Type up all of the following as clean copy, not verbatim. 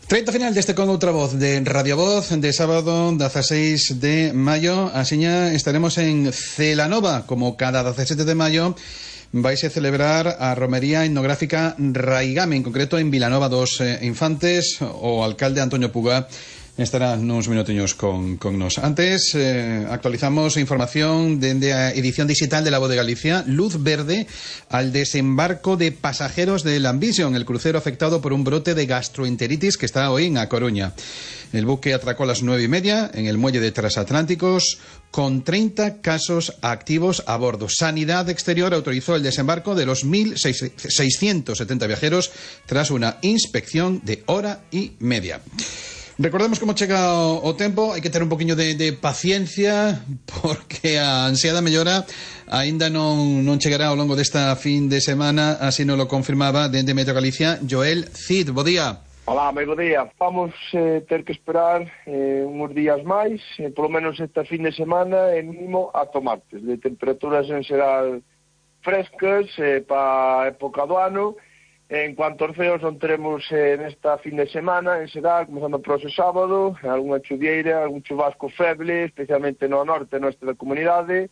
30 final deste con outra voz de Radio Voz de sábado 16 de maio. Asiña estaremos en Celanova, como cada 17 de maio vais a celebrar a romería etnográfica Raigame, en concreto en Vilanova dos Infantes. O alcalde Antonio Puga estará nuns minutiños con nos. Antes, actualizamos información dende a edición digital de La Voz de Galicia. Luz verde al desembarco de pasajeros del Ambition, el crucero afectado por un brote de gastroenteritis que está hoy en A Coruña. El buque atracó a las 9:30 en el muelle de Transatlánticos con 30 casos activos a bordo. Sanidad Exterior autorizó el desembarco de los 1.670 viajeros tras una inspección de hora y media. Recordemos como chega o tempo, hai que ter un poquinho de paciencia, porque a ansiada mellora aínda non chegará ao longo desta fin de semana, así nos lo confirmaba dende Meteo Galicia Joel Cid. Bo día. Hola, moi bo día. Vamos ter que esperar uns días máis, polo menos esta fin de semana, mínimo ata martes, de temperaturas en xeral frescas para a época do ano. En cuanto aos ceos, non teremos nesta fin de semana, en xeral, comenzando por ese sábado, algunha chuvieira, algún chubasco feble, especialmente no norte da comunidade.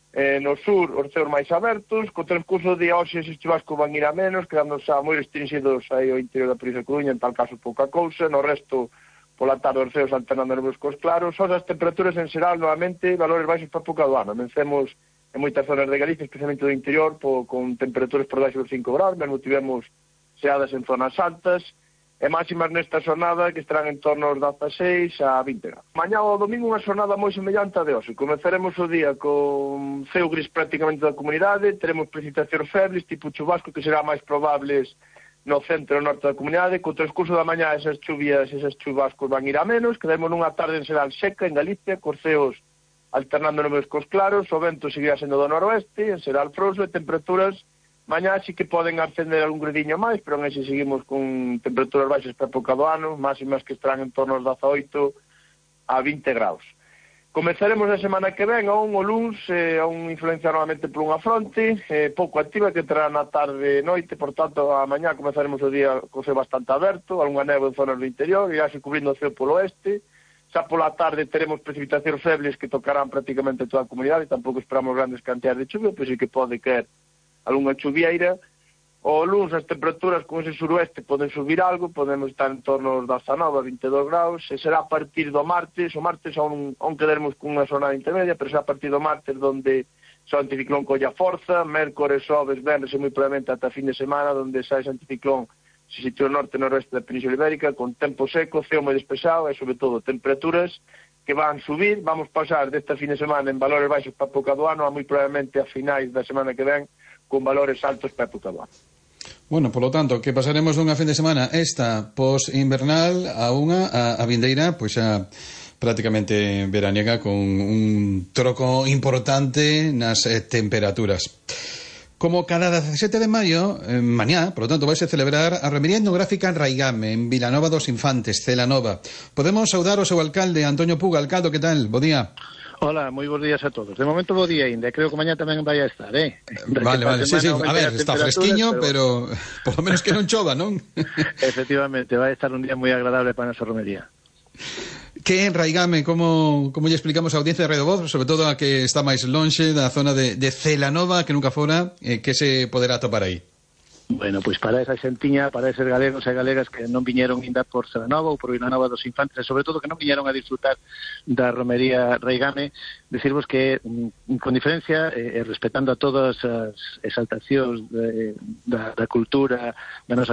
No sur, os ceos máis abertos. Co transcurso de hoxe, eses chubascos van ir a menos, quedando xa moi restringidos aí ao interior da provincia de Coruña, en tal caso pouca cousa. No resto, pola tarde, os ceos alternando nubes cos claros. Só as temperaturas en xeral, novamente, valores baixos para a época do ano. Vencemos en moitas zonas de Galicia, especialmente do interior, con temperaturas por baixo dos 5 graus, mesmo tivemos xeadas en zonas altas, e máximas nesta xornada que estarán en torno aos 16 a 20 graus. Mañá o domingo unha xornada moi semellante a de hoxe. Comezaremos o día con ceo gris prácticamente da comunidade, teremos precipitacións febles, tipo chubasco, que será máis probables no centro e norte da comunidade. Co transcurso da mañá esas chuvias, esas chubascos van ir a menos, quedaremos nunha tarde en xeral seca en Galicia, cos ceos alternando nubes cos claros, o vento seguirá sendo do noroeste, en xeral frouxo, e temperaturas mañá sí que poden ascender algún gradiño máis, pero en ese seguimos con temperaturas baixas para a época do ano, máximas que estarán en torno aos 18 a 20 graus. Comezaremos a semana que ven, o luns, aún influenciado novamente por unha fronte, pouco activa, que entrará na tarde e noite, por tanto, a mañá comezaremos o día co ceo bastante aberto, algunha néboa en zonas do interior, e se cubrindo o ceo polo oeste. Xa pola tarde teremos precipitacións febles que tocarán prácticamente toda a comunidade, tampouco esperamos grandes cantidades de chuvia, pois sí que pode caer algunha chuvieira. O luns as temperaturas con ese suroeste poden subir algo, podemos estar en torno aos 19 a 22 graus, e será a partir do martes. O martes aún quedaremos con unha zona intermedia, pero será a partir do martes donde o anticiclón colla forza, mércores, xoves, venres e moi probablemente ata fin de semana, donde xa ese anticiclón se sitúa no norte e noroeste da Península Ibérica, con tempo seco, ceo moi despexado e, sobre todo, temperaturas que van subir. Vamos pasar desta fin de semana en valores baixos para a época do ano a moi probablemente a finais da semana que ven con valores altos para a época do ano. Bueno, por lo tanto, que pasaremos dunha fin de semana esta post-invernal a unha a vindeira, pois xa prácticamente veraniega, con un troco importante nas temperaturas. Como cada 17 de maio, mañá, por lo tanto, vais a celebrar a romería etnográfica Raigame en Vilanova dos Infantes, Celanova. Podemos saudar ao seu alcalde, Antonio Puga. Alcalde, que tal? Bo día. Hola, moi bons días a todos. De momento bo día ainda, creo que mañá tamén vai a estar, Vale, sí, a ver, está fresquiño, pero por lo menos que non chova, non? Efectivamente, vai a estar un día moi agradable para a nosa romería. Que en Raigame, como lle explicamos a audiencia de Radio Voz, sobre todo a que está máis lonxe da zona de Celanova, que nunca fora, que se poderá topar aí? Bueno, pois para esa xentiña, para eses galegos e galegas que non viñeron ainda por Celanova ou por Vilanova dos Infantes, e sobre todo que non viñeron a disfrutar da romería Raigame, decirvos que, con diferencia, respetando a todas as exaltacións da cultura, da nosa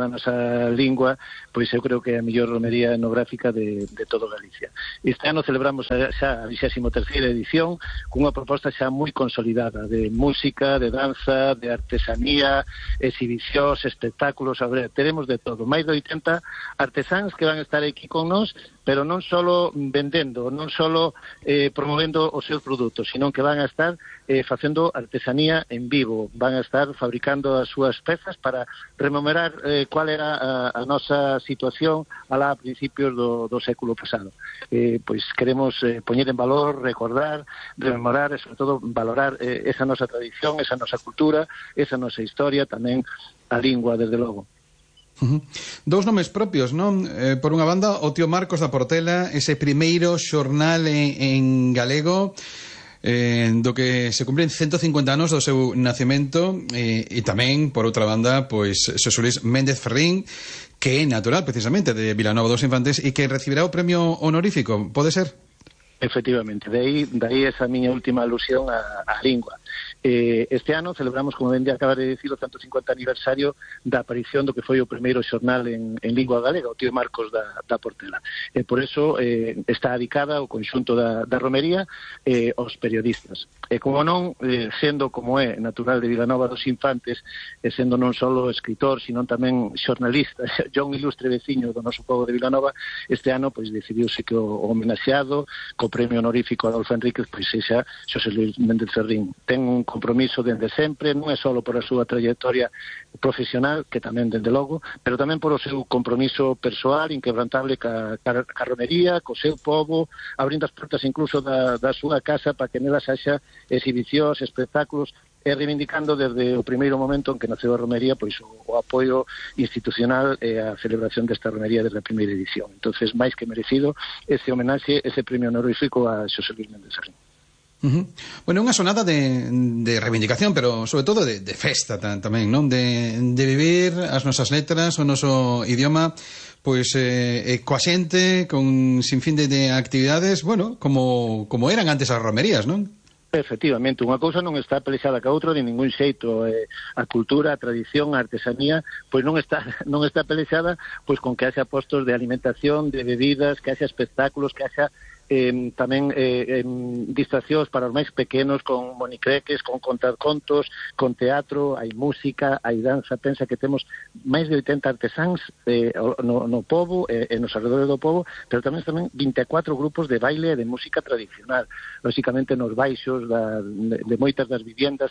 lingua, pois eu creo que é a mellor romería etnográfica de todo Galicia. Este ano celebramos xa a 23ª edición, cunha proposta xa moi consolidada de música, de danza, de artesanía, exhibicións, espectáculos, teremos de todo. Máis de 80 artesáns que van a estar aquí con nós, pero non só vendendo, non só promovendo os seus produtos, sino que van a estar facendo artesanía en vivo, van a estar fabricando as súas pezas para rememorar cual era a nosa situación alá a principios do século pasado. Pois queremos poñer en valor, recordar, rememorar e, sobre todo, valorar esa nosa tradición, esa nosa cultura, esa nosa historia, tamén a lingua, desde logo. Dous nomes propios, non? Por unha banda, o tío Marcos da Portela, ese primeiro xornal en galego, do que se cumpren 150 anos do seu nacemento, e tamén, por outra banda, pois Xosé Luis Méndez Ferrín, que é natural, precisamente, de Vilanova dos Infantes, e que recibirá o premio honorífico, pode ser? Efectivamente, daí esa miña última alusión á lingua. Este ano celebramos, como ben de acabar de dicir, o 150 aniversario da aparición do que foi o primeiro xornal en lingua galega, o tío Marcos da Portela. Por eso está dedicada o conxunto da romería aos periodistas. E como non, sendo como é natural de Vilanova dos Infantes, e sendo non só escritor, sino tamén xornalista, un ilustre veciño do noso pobo de Vilanova, este ano pois decidiuse que o homenaxeado co premio honorífico Adolfo Enríquez pois sexa Xosé Luis Méndez Ferrín. Ten un compromiso dende sempre, non é só por a súa trayectoria profesional, que tamén dende logo, pero tamén por o seu compromiso persoal inquebrantable ca romería, co seu povo, abrindo as portas incluso da súa casa para que nelas haxa exhibicións, espectáculos, e reivindicando desde o primeiro momento en que naceu a romería pois o apoio institucional e a celebración desta romería desde a primeira edición. Entonces, máis que merecido ese homenaxe, ese premio honorífico a Xosé Luis Méndez Ferrín. Bueno, unha sonada de reivindicación, pero sobre todo de festa tamén, non? De vivir as nosas letras, o noso idioma, pois coa xente, con sinfín de actividades, bueno, como eran antes as romerías, non? Efectivamente, unha cousa non está pelexada ca outra de ningún xeito. A cultura, a tradición, a artesanía, pois non está pelexada pois con que haxa postos de alimentación, de bebidas, que haxa espectáculos, que haxa tamén distraccións para os máis pequenos, con monicreques, con contar contos, con teatro, hai música, hai danza. Pensa que temos máis de 80 artesáns no pobo e nos arredores do pobo, pero tamén 24 grupos de baile e de música tradicional, lógicamente nos baixos de moitas das viviendas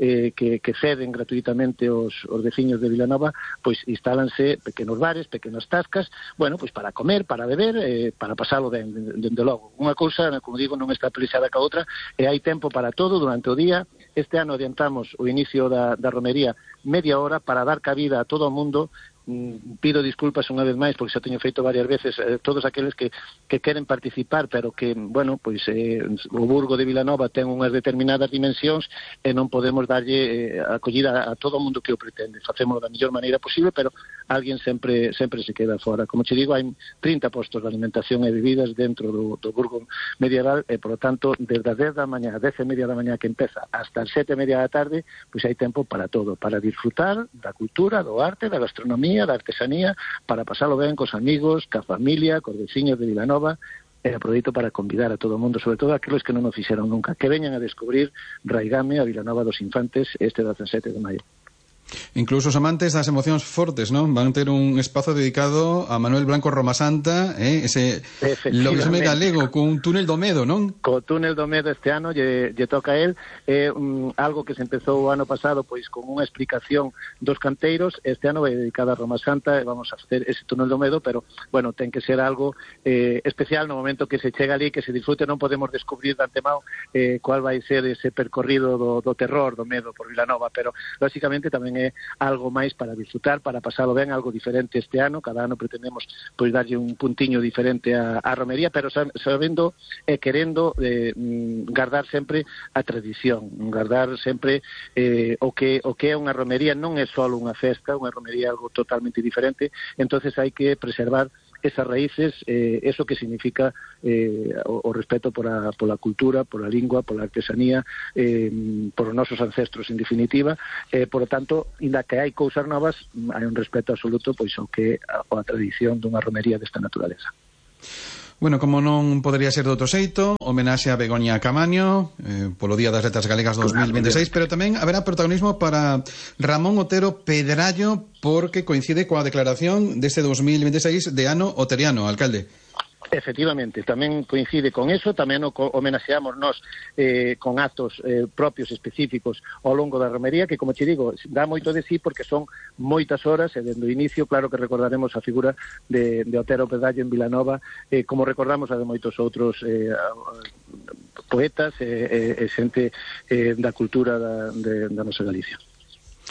que ceden gratuitamente os veciños de Vilanova, pois instálanse pequenos bares, pequenas tascas, bueno, pois para comer, para beber, para pasalo ben, dende logo. Unha cousa, como digo, non está pelexada ca outra, e hai tempo para todo durante o día. Este ano adiantamos o inicio da romería media hora para dar cabida a todo o mundo. Pido disculpas unha vez máis porque xa teño feito varias veces todos aqueles que queren participar, pero que, bueno, pois o Burgo de Vilanova ten unhas determinadas dimensións e non podemos darlle acollida a todo o mundo que o pretende. Facémolo da mellor maneira posible, pero alguén sempre se queda fora. Como che digo, hai 30 postos de alimentación e bebidas dentro do Burgo medieval e, por lo tanto, desde as 10 da mañá, 10:30 da mañá que empeza, hasta as 7:30 da tarde, pois hai tempo para todo, para disfrutar da cultura, do arte, da gastronomía, da artesanía, para pasalo ben cos amigos, ca familia, cos veciños de Vilanova. E aproveito para convidar a todo o mundo, sobre todo aqueles que non o fixeron nunca, que veñan a descubrir Raigame, a Vilanova dos Infantes, este 17 de maio. Incluso os amantes das emocións fortes, non? Van ter un espazo dedicado a Manuel Blanco Romasanta, ese lobisme galego cun túnel do medo, non? Co túnel do medo este ano lle toca a él, algo que se empezou o ano pasado pois con unha explicación dos canteiros. Este ano vai dedicada a Romasanta e vamos a facer ese túnel do medo, pero, bueno, ten que ser algo especial no momento que se chega ali, que se disfrute. Non podemos descubrir de antemao cual vai ser ese percorrido do terror, do medo por Vilanova, pero, lógicamente, tamén é algo máis para disfrutar, para pasalo ben, algo diferente este ano. Cada ano pretendemos pois darlle un puntiño diferente a romería, pero sabendo e querendo guardar sempre a tradición, guardar sempre o que é unha romería. Non é só unha festa, unha romería é algo totalmente diferente. Entonces hai que preservar esas raíces, eso que significa o respeto pola cultura, pola lingua, pola artesanía, por os nosos ancestros, en definitiva. Por lo tanto, inda que hai cousas novas, hai un respeto absoluto pois ao que a tradición dunha romería desta naturaleza. Bueno, como non podería ser de outro xeito, homenaxe a Begoña Camaño polo Día das Letras Galegas 2026, pero tamén haberá protagonismo para Ramón Otero Pedrallo, porque coincide coa declaración deste 2026 de ano oteriano, alcalde. Efectivamente, tamén coincide con eso, tamén o homenaxeamos nós con actos propios específicos ao longo da romería, que, como te digo, dá moito de sí porque son moitas horas, e dende o inicio, claro que recordaremos a figura de Otero Pedrallo en Vilanova, como recordamos a de moitos outros poetas e xente da cultura da nosa Galicia.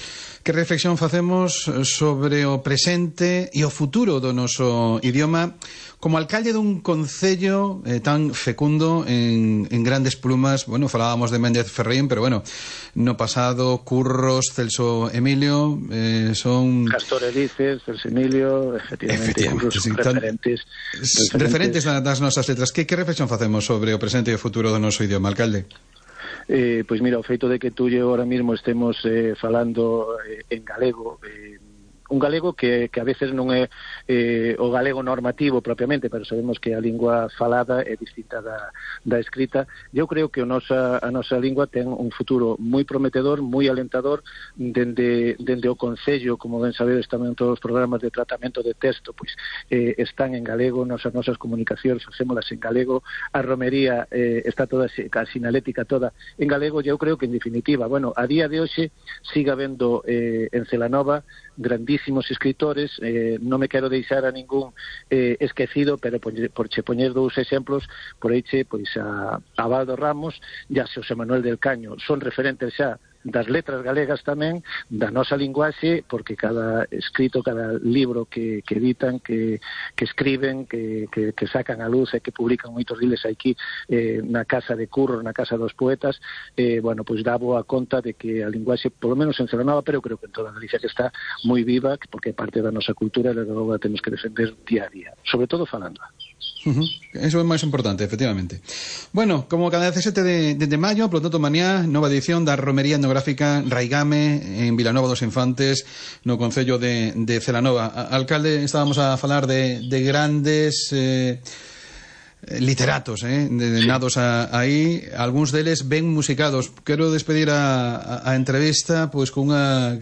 Que reflexión facemos sobre o presente e o futuro do noso idioma como alcalde dun concello tan fecundo en grandes plumas? Bueno, falábamos de Méndez Ferreín, pero bueno, no pasado Curros, Celso Emilio, son... Castor Elices, Celso Emilio, efectivamente Curros, sí, referentes das nosas letras. Que reflexión facemos sobre o presente e o futuro do noso idioma, alcalde? Pois mira, o feito de que tú e ahora mismo estemos falando en galego, un galego que a veces non é o galego normativo propiamente, pero sabemos que a lingua falada é distinta da escrita. Eu creo que a nosa lingua ten un futuro moi prometedor, moi alentador, dende o Concello, como ben sabedes tamén todos os programas de tratamento de texto, pois están en galego, nosas comunicacións facémolas en galego, a romería está toda, a sinalética toda en galego, e eu creo que en definitiva, bueno, a día de hoxe siga habendo en Celanova grandísimos escritores, non me quero deixar a ningún esquecido, pero por che poñer dous exemplos, por eiche, pois a Baldo Ramos e a Xosé Manuel del Caño, son referentes xa das letras galegas tamén, da nosa linguaxe, porque cada escrito, cada libro que editan, que escriben, que sacan a luz e que publican moitos diles aquí na Casa de Curros, na Casa dos Poetas, bueno, pois dá boa conta de que a linguaxe, polo menos en Celanova, pero creo que en toda Galicia, que está moi viva, porque é parte da nosa cultura e logo a temos que defender día a día, sobre todo falando. Eso é máis importante, efectivamente. Bueno, como cada 17 de maio, polo tanto, mañá, nova edición da Romería Etnográfica Raigame en Vilanova dos Infantes, no Concello de Celanova. Alcalde, estábamos a falar de grandes literatos, nados aí, algúns deles ben musicados. Quero despedir a entrevista pois cunha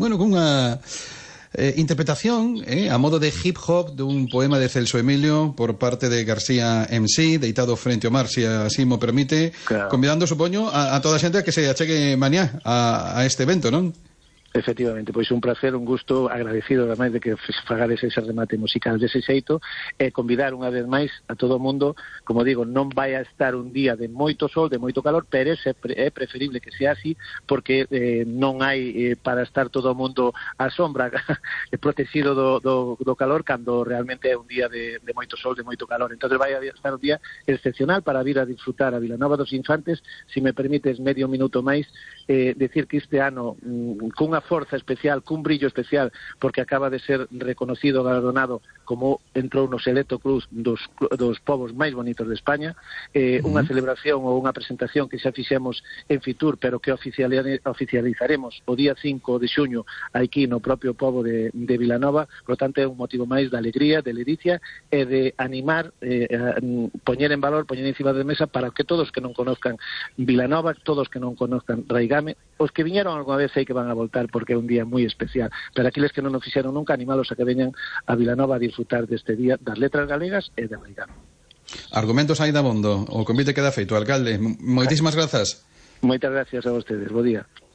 interpretación a modo de hip hop dun poema de Celso Emilio por parte de García MC, deitado frente ao mar, se así mo permite, claro. Convidando, supoño, a toda a xente a que se achegue mañá a este evento, non? Efectivamente, pois un placer, un gusto, agradecido ademais de que fagades ese remate musical dese xeito, e convidar unha vez máis a todo o mundo. Como digo, non vai a estar un día de moito sol, de moito calor, pero é preferible que sea así, porque non hai para estar todo o mundo á sombra protegido do calor, cando realmente é un día de moito sol, de moito calor. Entón vai a estar un día excepcional para vir a disfrutar a Vilanova dos Infantes. Se me permites medio minuto máis, decir que este ano, cunha forza especial, cun brillo especial, porque acaba de ser reconocido, galardonado como entrou no selecto cruz dos povos máis bonitos de España, unha celebración ou unha presentación que xa fixemos en Fitur, pero que oficializaremos o día 5 de xuño aquí no propio pobo de Vilanova. Por lo tanto, é un motivo máis de alegría, de ledicia e de animar, poñer en valor, poñer encima de mesa, para que todos que non conozcan Vilanova, todos que non conozcan Raigame, os que viñeron alguna vez sei que van a voltar, porque é un día moi especial, pero aqueles que non o fixeron nunca, animalos a que veñan a Vilanova a disfrutar deste día das letras galegas e de Raigame. Argumentos aí dabondo, o convite queda feito, alcalde. Moitísimas grazas. Moitas gracias a vostedes, bo día.